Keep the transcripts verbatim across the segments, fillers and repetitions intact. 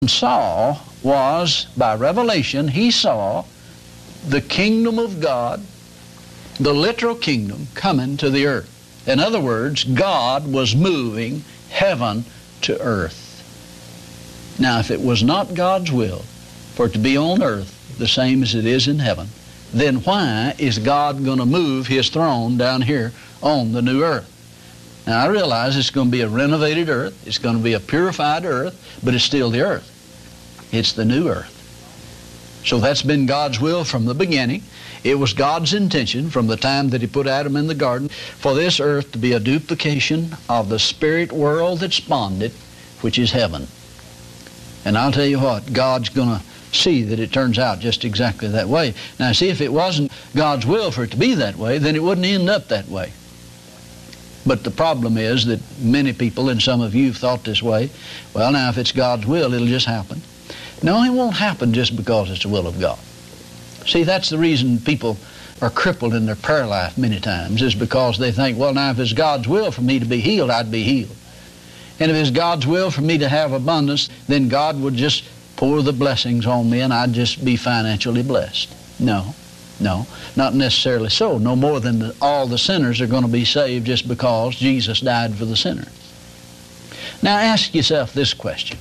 saw was, by revelation, he saw the kingdom of God, the literal kingdom, coming to the earth. In other words, God was moving heaven to earth. Now, if it was not God's will for it to be on earth the same as it is in heaven, then why is God going to move His throne down here on the new earth? Now, I realize it's going to be a renovated earth, it's going to be a purified earth, but it's still the earth. It's the new earth. So that's been God's will from the beginning. It was God's intention from the time that He put Adam in the garden for this earth to be a duplication of the spirit world that spawned it, which is heaven. And I'll tell you what, God's going to see that it turns out just exactly that way. Now, see, if it wasn't God's will for it to be that way, then it wouldn't end up that way. But the problem is that many people, and some of you have thought this way, well, now, if it's God's will, it'll just happen. No, it won't happen just because it's the will of God. See, that's the reason people are crippled in their prayer life many times, is because they think, well, now, if it's God's will for me to be healed, I'd be healed. And if it's God's will for me to have abundance, then God would just pour the blessings on me and I'd just be financially blessed. No, no, not necessarily so. No more than the, all the sinners are going to be saved just because Jesus died for the sinner. Now, ask yourself this question.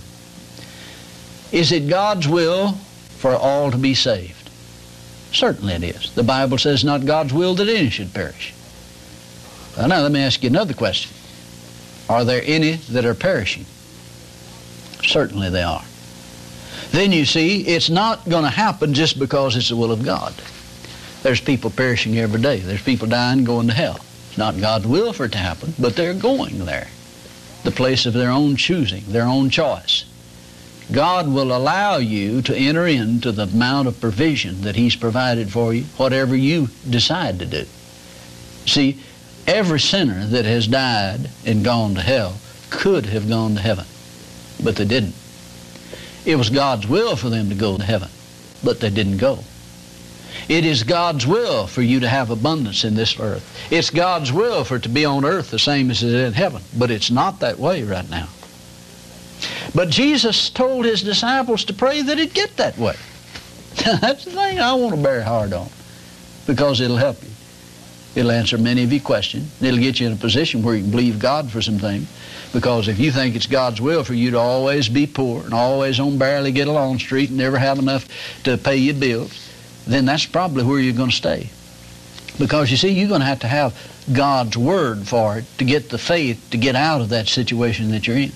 Is it God's will for all to be saved? Certainly it is. The Bible says not God's will that any should perish. Well, now let me ask you another question. Are there any that are perishing? Certainly they are. Then you see, it's not going to happen just because it's the will of God. There's people perishing every day. There's people dying, going to hell. It's not God's will for it to happen, but they're going there. The place of their own choosing, their own choice. God will allow you to enter into the amount of provision that He's provided for you, whatever you decide to do. See, every sinner that has died and gone to hell could have gone to heaven, but they didn't. It was God's will for them to go to heaven, but they didn't go. It is God's will for you to have abundance in this earth. It's God's will for it to be on earth the same as it is in heaven, but it's not that way right now. But Jesus told His disciples to pray that it get that way. That's the thing I want to bear hard on, because it'll help you. It'll answer many of your questions. It'll get you in a position where you can believe God for some things. Because if you think it's God's will for you to always be poor and always on barely get along the street and never have enough to pay your bills, then that's probably where you're going to stay. Because you see, you're going to have to have God's Word for it to get the faith to get out of that situation that you're in.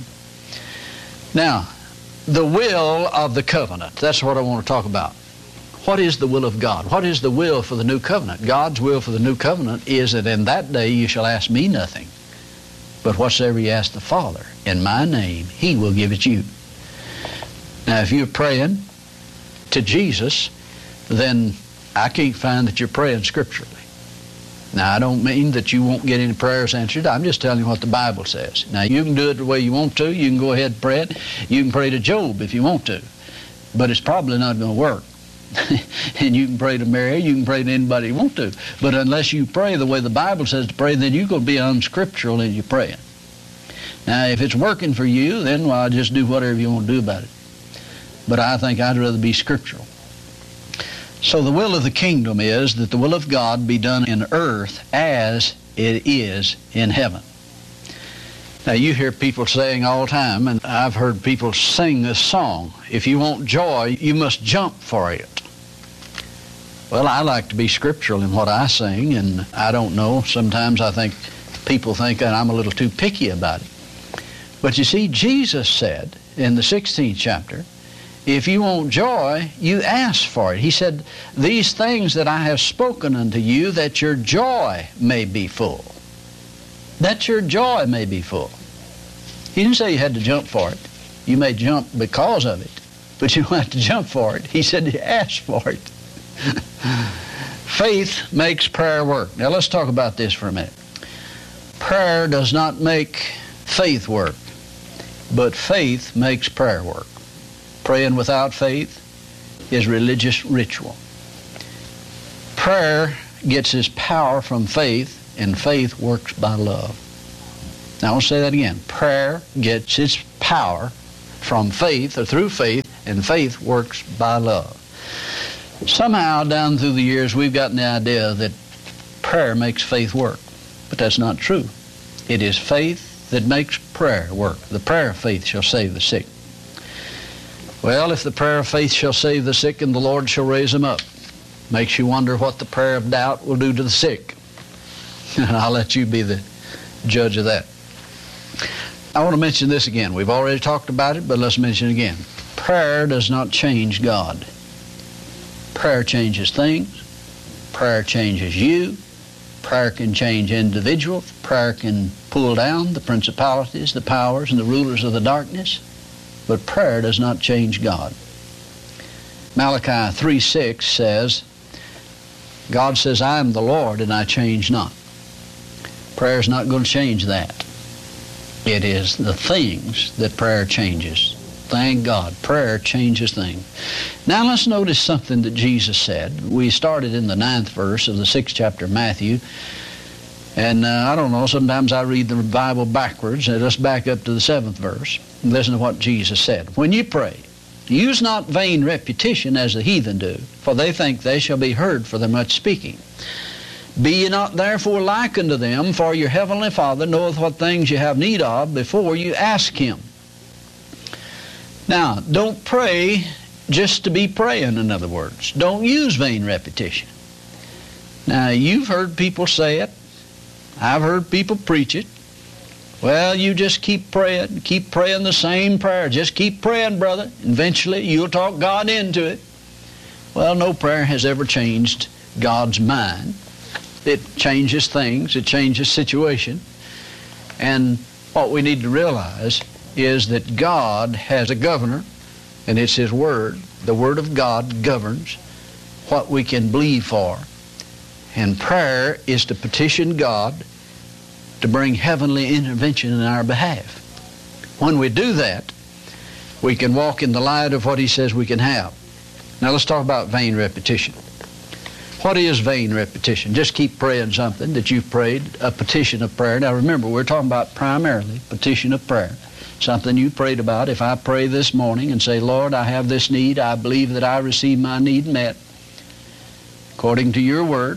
Now, the will of the covenant, that's what I want to talk about. What is the will of God? What is the will for the new covenant? God's will for the new covenant is that in that day you shall ask me nothing, but whatsoever you ask the Father in my name, He will give it you. Now, if you're praying to Jesus, then I can't find that you're praying scripturally. Now, I don't mean that you won't get any prayers answered. I'm just telling you what the Bible says. Now, you can do it the way you want to. You can go ahead and pray it. You can pray to Job if you want to. But it's probably not going to work. And you can pray to Mary. You can pray to anybody you want to. But unless you pray the way the Bible says to pray, then you're going to be unscriptural in your praying. Now, if it's working for you, then, well, just do whatever you want to do about it. But I think I'd rather be scriptural. So the will of the kingdom is that the will of God be done in earth as it is in heaven. Now, you hear people saying all the time, and I've heard people sing this song, if you want joy, you must jump for it. Well, I like to be scriptural in what I sing, and I don't know, sometimes I think people think that I'm a little too picky about it. But you see, Jesus said in the sixteenth chapter, if you want joy, you ask for it. He said, these things that I have spoken unto you, that your joy may be full. That your joy may be full. He didn't say you had to jump for it. You may jump because of it, but you don't have to jump for it. He said you ask for it. Faith makes prayer work. Now let's talk about this for a minute. Prayer does not make faith work, but faith makes prayer work. Praying without faith is religious ritual. Prayer gets its power from faith, and faith works by love. Now, I want to say that again. Prayer gets its power from faith or through faith, and faith works by love. Somehow down through the years we've gotten the idea that prayer makes faith work, but that's not true. It is faith that makes prayer work. The prayer of faith shall save the sick. Well, if the prayer of faith shall save the sick, and the Lord shall raise them up, makes you wonder what the prayer of doubt will do to the sick. And I'll let you be the judge of that. I want to mention this again. We've already talked about it, but let's mention it again. Prayer does not change God. Prayer changes things. Prayer changes you. Prayer can change individuals. Prayer can pull down the principalities, the powers, and the rulers of the darkness. But prayer does not change God. Malachi three six says, God says, I am the Lord and I change not. Prayer is not going to change that. It is the things that prayer changes. Thank God, prayer changes things. Now let's notice something that Jesus said. We started in the ninth verse of the sixth chapter of Matthew. And uh, I don't know, sometimes I read the Bible backwards. And let's back up to the seventh verse and listen to what Jesus said. When you pray, use not vain repetition as the heathen do, for they think they shall be heard for their much speaking. Be ye not therefore like unto them, for your heavenly Father knoweth what things you have need of before you ask Him. Now, don't pray just to be praying, in other words. Don't use vain repetition. Now, you've heard people say it. I've heard people preach it. Well, you just keep praying. Keep praying the same prayer. Just keep praying, brother. Eventually, you'll talk God into it. Well, no prayer has ever changed God's mind. It changes things. It changes situation. And what we need to realize is that God has a governor, and it's His Word. The Word of God governs what we can believe for. And prayer is to petition God to bring heavenly intervention in our behalf. When we do that, we can walk in the light of what He says we can have. Now let's talk about vain repetition. What is vain repetition? Just keep praying something that you've prayed, a petition of prayer. Now remember, we're talking about primarily petition of prayer. Something you prayed about. If I pray this morning and say, Lord, I have this need, I believe that I receive my need met according to your word.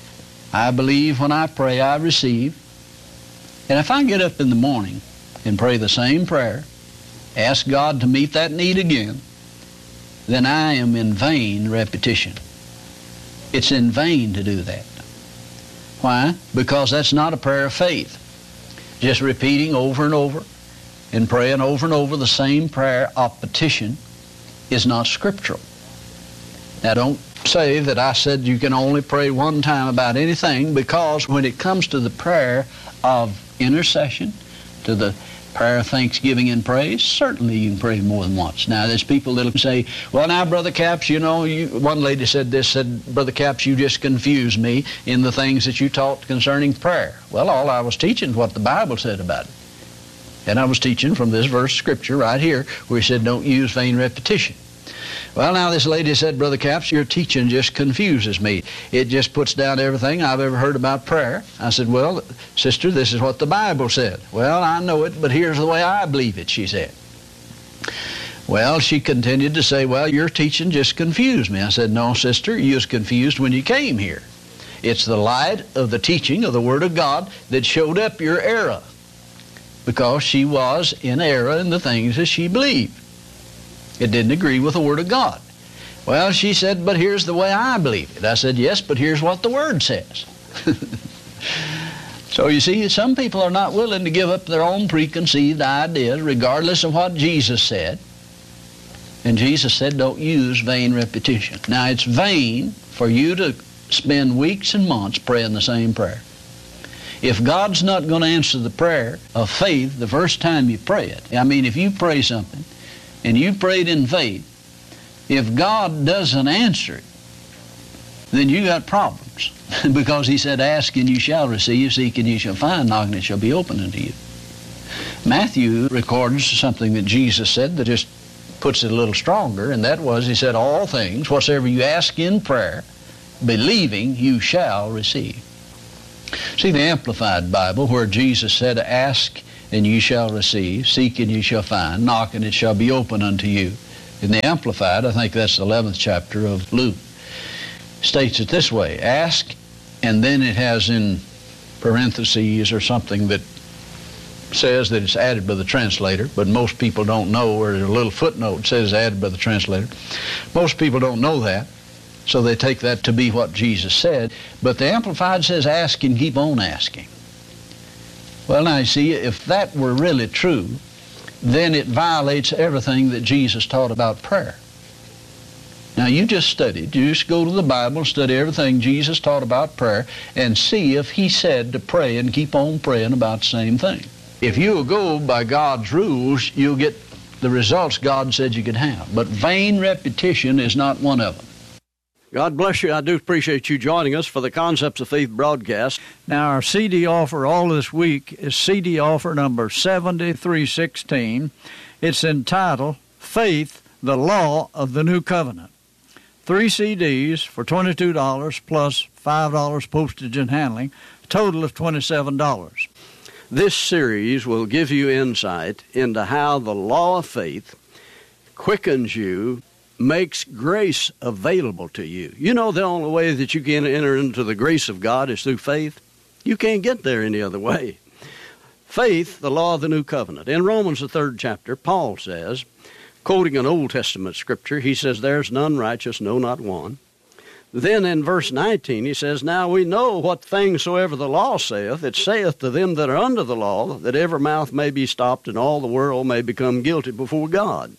I believe when I pray I receive. And if I get up in the morning and pray the same prayer, ask God to meet that need again, then I am in vain repetition. It's in vain to do that. Why? Because that's not a prayer of faith. Just repeating over and over and praying over and over the same prayer of petition is not scriptural. Now don't say that I said you can only pray one time about anything, because when it comes to the prayer of intercession, to the prayer of thanksgiving and praise, certainly you can pray more than once. Now there's people that'll say, well now Brother Capps, you know, you, one lady said this, said, Brother Capps, you just confused me in the things that you taught concerning prayer. Well, all I was teaching is what the Bible said about it. And I was teaching from this verse of Scripture right here where He said don't use vain repetition. Well, now this lady said, Brother Capps, your teaching just confuses me. It just puts down everything I've ever heard about prayer. I said, well, sister, this is what the Bible said. Well, I know it, but here's the way I believe it, she said. Well, she continued to say, well, your teaching just confused me. I said, no, sister, you was confused when you came here. It's the light of the teaching of the Word of God that showed up your error, because she was in error in the things that she believed. It didn't agree with the Word of God. Well, she said, but here's the way I believe it. I said, yes, but here's what the Word says. So you see, some people are not willing to give up their own preconceived ideas regardless of what Jesus said. And Jesus said, don't use vain repetition. Now, it's vain for you to spend weeks and months praying the same prayer. If God's not going to answer the prayer of faith the first time you pray it, I mean, if you pray something and you prayed in faith, if God doesn't answer it, then you got problems. Because He said, ask and you shall receive, seek and you shall find, knock and it shall be opened unto you. Matthew records something that Jesus said that just puts it a little stronger, and that was, He said, all things, whatsoever you ask in prayer, believing you shall receive. See the Amplified Bible where Jesus said, ask and you shall receive. Seek, and you shall find. Knock, and it shall be open unto you. In the Amplified, I think that's the eleventh chapter of Luke, states it this way: ask, and then it has in parentheses or something that says that it's added by the translator, but most people don't know, or a little footnote says added by the translator. Most people don't know that, so they take that to be what Jesus said. But the Amplified says ask and keep on asking. Well, now you see, if that were really true, then it violates everything that Jesus taught about prayer. Now, you just studied. You just go to the Bible, study everything Jesus taught about prayer, and see if he said to pray and keep on praying about the same thing. If you'll go by God's rules, you'll get the results God said you could have. But vain repetition is not one of them. God bless you. I do appreciate you joining us for the Concepts of Faith broadcast. Now, our C D offer all this week is C D offer number seventy-three sixteen. It's entitled Faith, the Law of the New Covenant. Three C Ds for twenty-two dollars plus five dollars postage and handling, a total of twenty-seven dollars. This series will give you insight into how the law of faith quickens you, makes grace available to you. You know the only way that you can enter into the grace of God is through faith. You can't get there any other way. Faith, the law of the new covenant. In Romans, the third chapter, Paul says, quoting an Old Testament scripture, he says, "There's none righteous, no, not one." Then in verse nineteen, he says, "Now we know what things soever the law saith, it saith to them that are under the law, that every mouth may be stopped, and all the world may become guilty before God."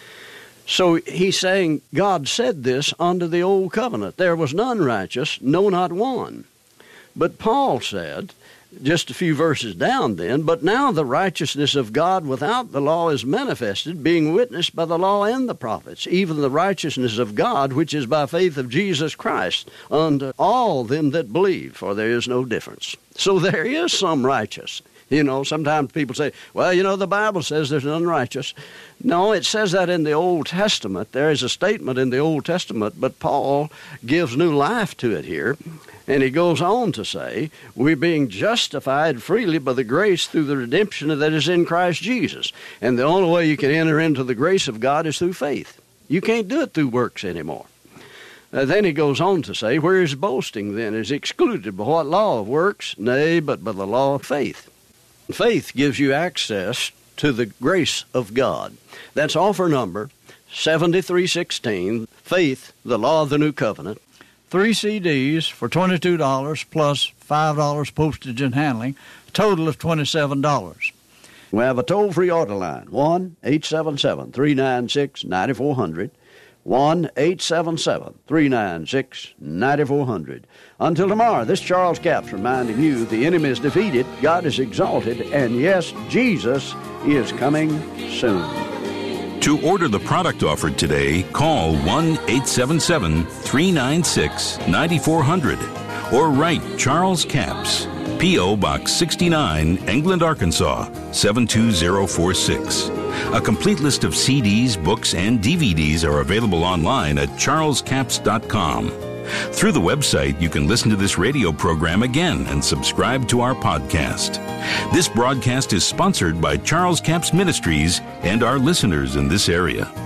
So he's saying God said this under the old covenant. There was none righteous, no, not one. But Paul said, just a few verses down then, "But now the righteousness of God without the law is manifested, being witnessed by the law and the prophets, even the righteousness of God, which is by faith of Jesus Christ, unto all them that believe, for there is no difference." So there is some righteous. You know, sometimes people say, well, you know, the Bible says there's none righteous. No, it says that in the Old Testament. There is a statement in the Old Testament, but Paul gives new life to it here. And he goes on to say, we're being justified freely by the grace through the redemption that is in Christ Jesus. And the only way you can enter into the grace of God is through faith. You can't do it through works anymore. Uh, then he goes on to say, where is boasting then? Is excluded by what law of works? Nay, but by the law of faith. Faith gives you access to the grace of God. That's offer number seventy-three sixteen, Faith, the Law of the New Covenant. Three C Ds for twenty-two dollars plus five dollars postage and handling, a total of twenty-seven dollars. We have a toll-free order line, one eight seven seven, three nine six, nine four zero zero, one eight seven seven, three nine six, nine four zero zero. Until tomorrow, this Charles Capps reminding you the enemy is defeated, God is exalted, and yes, Jesus is coming soon. To order the product offered today, call one eight seven seven, three nine six, nine four zero zero or write Charles Capps, P O. Box sixty-nine, England, Arkansas, seven two zero four six. A complete list of C Ds, books, and D V Ds are available online at charles capps dot com. Through the website, you can listen to this radio program again and subscribe to our podcast. This broadcast is sponsored by Charles Capps Ministries and our listeners in this area.